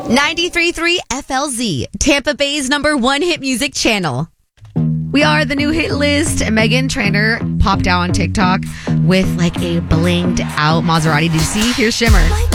93.3 FLZ, Tampa Bay's #1 hit music channel. We are the new hit list. Meghan Trainor popped out on TikTok with like a blinged out Maserati. Did you see? Here's Shimmer.